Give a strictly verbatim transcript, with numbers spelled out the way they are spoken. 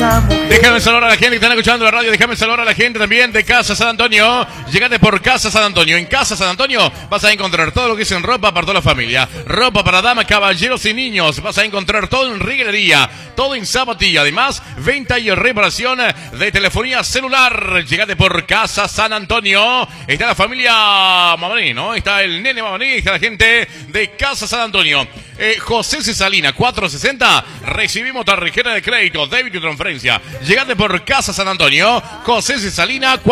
la mujer. Déjame saludar a la gente que están escuchando la radio. Déjame saludar a la gente también de Casa San Antonio. Llegate por Casa San Antonio. En Casa San Antonio vas a encontrar todo lo que es en ropa para toda la familia. Ropa para damas, caballeros y niños. Vas a encontrar todo en riguería, todo en zapatilla. Además, venta y reparación de telefonía celular. Llegate por Casa San Antonio. Está la familia Mamaní, ¿no? Está el nene Mamaní. Está la gente de Casa San Antonio. Eh, José Cesalina, cuatrocientos sesenta. Recibimos tarjeta de crédito, débito y transferencia. Llegate por Casa San Antonio. José Cesalina, cuatrocientos